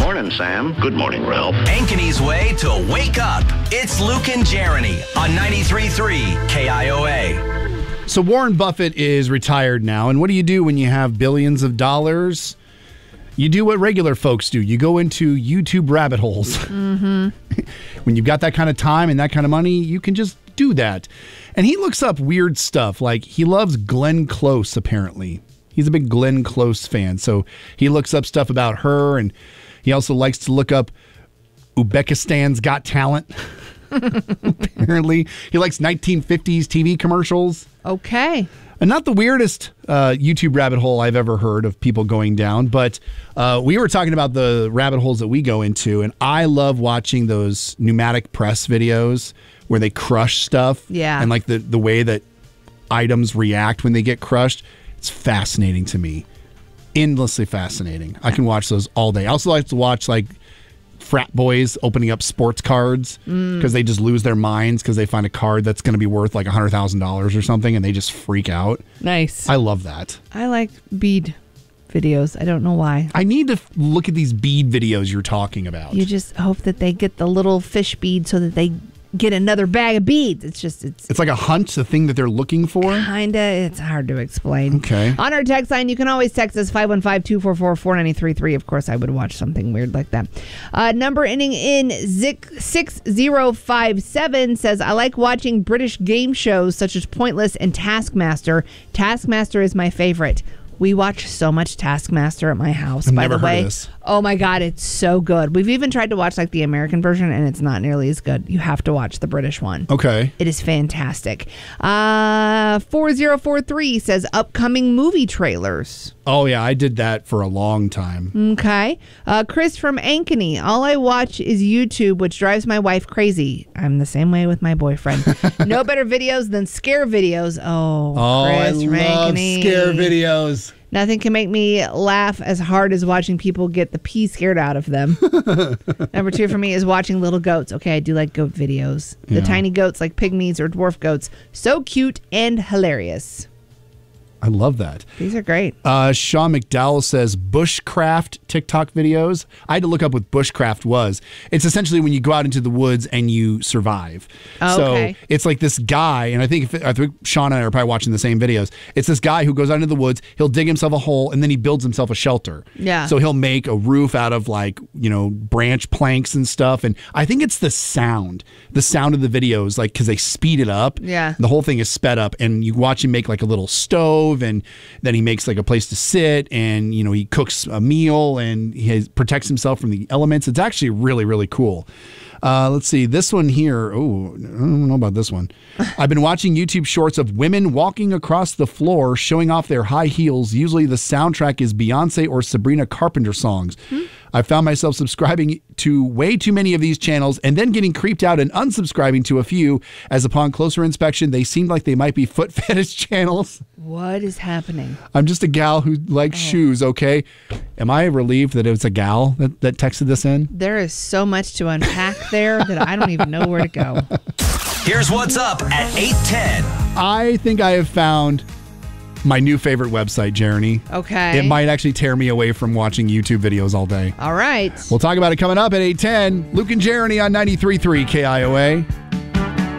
morning, Sam. Good morning, Ralph. Ankeny's way to wake up. It's Luke and Jeremy on 93.3 KIOA. So Warren Buffett is retired now, and what do you do when you have billions of dollars? You do what regular folks do. You go into YouTube rabbit holes. Mm-hmm. When you've got that kind of time and that kind of money, you can just do that. And he looks up weird stuff. Like, he loves Glenn Close, apparently. He's a big Glenn Close fan. So he looks up stuff about her, and he also likes to look up Uzbekistan's Got Talent. Apparently. He likes 1950s TV commercials. Okay. And not the weirdest YouTube rabbit hole I've ever heard of people going down, but we were talking about the rabbit holes that we go into, and I love watching those pneumatic press videos where they crush stuff. Yeah. And like the way that items react when they get crushed. It's fascinating to me. Endlessly fascinating. I can watch those all day. I also like to watch like frat boys opening up sports cards because they just lose their minds because they find a card that's going to be worth like $100,000 or something, and they just freak out. Nice. I love that. I like bead videos. I don't know why. I need to look at these bead videos you're talking about. You just hope that they get the little fish bead so that they get another bag of beads. It's like a hunt, the thing that they're looking for? Kinda. It's hard to explain. Okay. On our text line, you can always text us 515-244-4933. Of course, I would watch something weird like that. Number ending in 6057 says, I like watching British game shows such as Pointless and Taskmaster. Taskmaster is my favorite. We watch so much Taskmaster at my house, I've by never the way. heard of this. Oh my God, it's so good. We've even tried to watch like the American version, and it's not nearly as good. You have to watch the British one. Okay. It is fantastic. 4043 says upcoming movie trailers. Oh, yeah, I did that for a long time. Okay. Chris from Ankeny. All I watch is YouTube, which drives my wife crazy. I'm the same way with my boyfriend. No better videos than scare videos. Oh, Chris I from love Ankeny. scare videos. Nothing can make me laugh as hard as watching people get the pee scared out of them. Number 2 for me is watching little goats. Okay, I do like goat videos. The tiny goats like pygmies or dwarf goats. So cute and hilarious. I love that. These are great. Sean McDowell says bushcraft TikTok videos. I had to look up what bushcraft was. It's essentially when you go out into the woods and you survive. Okay. So it's like this guy, and I think Sean and I are probably watching the same videos. It's this guy who goes out into the woods, he'll dig himself a hole, and then he builds himself a shelter. Yeah. So he'll make a roof out of branch planks and stuff. And I think it's the sound of the videos, like, because they speed it up. Yeah. The whole thing is sped up, and you watch him make like a little stove, and then he makes like a place to sit, and he cooks a meal, and he protects himself from the elements. It's actually really, really cool. Let's see this one here. Oh, I don't know about this one. I've been watching YouTube shorts of women walking across the floor showing off their high heels. Usually the soundtrack is Beyonce or Sabrina Carpenter songs. I found myself subscribing to way too many of these channels and then getting creeped out and unsubscribing to a few, as upon closer inspection, they seemed like they might be foot fetish channels. What is happening? I'm just a gal who likes shoes, okay? Am I relieved that it was a gal that texted this in? There is so much to unpack there that I don't even know where to go. Here's what's up at 8:10. I think I have found my new favorite website, Jeremy. Okay. It might actually tear me away from watching YouTube videos all day. All right. We'll talk about it coming up at 8:10. Luke and Jeremy on 93.3 KIOA.